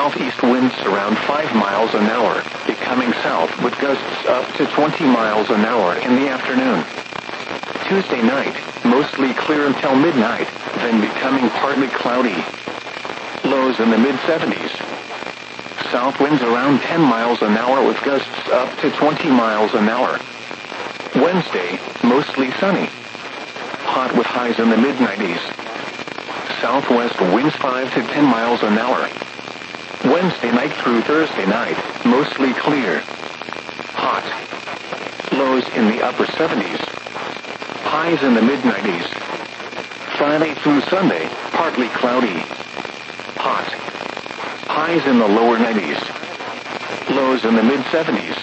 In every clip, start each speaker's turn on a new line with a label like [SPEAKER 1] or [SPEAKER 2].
[SPEAKER 1] southeast winds around 5 miles an hour, becoming south with gusts up to 20 miles an hour in the afternoon. Tuesday night, mostly clear until midnight, then becoming partly cloudy. Lows in the mid-70s. South winds around 10 miles an hour with gusts up to 20 miles an hour. Wednesday, mostly sunny. Hot with highs in the mid-90s. Southwest winds 5 to 10 miles an hour. Wednesday night through Thursday night, mostly clear. Hot. Lows in the upper 70s. Highs in the mid-90s. Friday through Sunday, partly cloudy. Hot. Highs in the lower 90s. Lows in the mid-70s.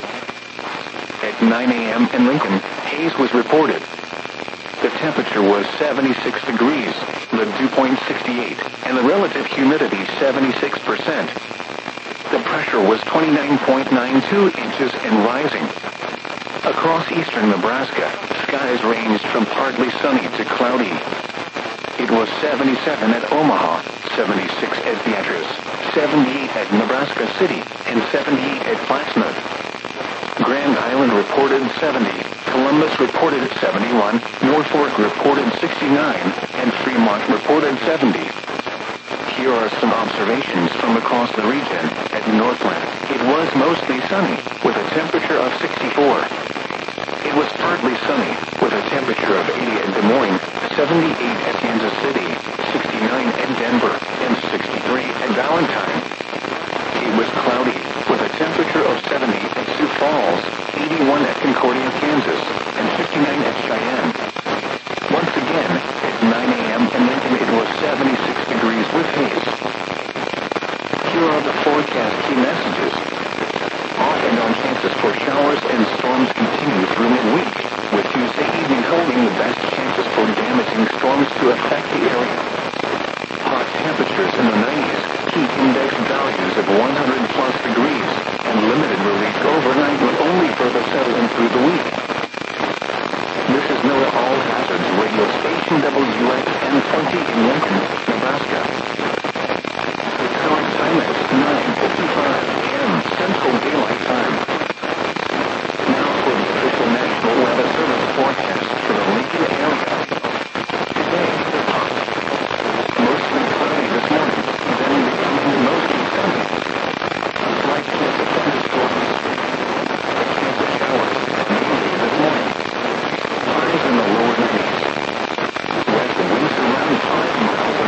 [SPEAKER 1] At 9 a.m. in Lincoln, haze was reported. The temperature was 76 degrees, the dew point 68, and the relative humidity 76%. The pressure was 29.92 inches and rising. Across eastern Nebraska, skies ranged from partly sunny to cloudy. It was 77 at Omaha, 76 at Beatrice, 78 at Nebraska City, and 78 at Plattsmouth. Grand Island reported 70, Columbus reported 71, Norfolk reported 69, and Fremont reported 70. Here are some observations from across the region. At Northland, it was mostly sunny, with a temperature of 64. It was partly sunny, with a temperature of 80 at Des Moines, 78 at Kansas City, 69 at Denver, and 63 at Valentine. It was cloudy, with a temperature of 70 at Sioux Falls, 81 at Concordia, Kansas, and 59 at Cheyenne. Once again, at 9 a.m. in Lincoln it was 76 degrees with haze. Here are the forecast key messages. Off and on chances for showers and storms continue through midweek, with Tuesday evening holding the best chances for damaging storms to affect the area. Hot temperatures in the 90s, heat index values of 100 plus degrees, and limited relief overnight will only further settle in through the week. This is NOAA All Hazards Radio Station WXN 20 in Lincoln, Nebraska.